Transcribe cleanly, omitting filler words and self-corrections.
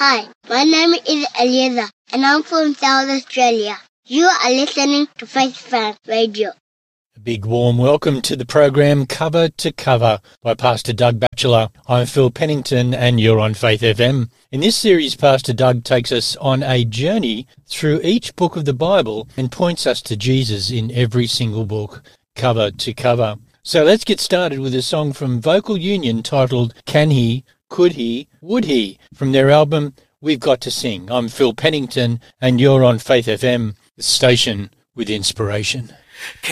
Hi, my name is Eliezer and I'm from South Australia. You are listening to Faith FM Radio. A big warm welcome to the program Cover to Cover by Pastor Doug Batchelor. I'm Phil Pennington and you're on Faith FM. In this series, Pastor Doug takes us on a journey through each book of the Bible and points us to Jesus in every single book, cover to cover. So let's get started with a song from Vocal Union titled Can He, Could He, Would He? From their album We've Got to Sing. I'm Phil Pennington and you're on Faith FM, the station with inspiration.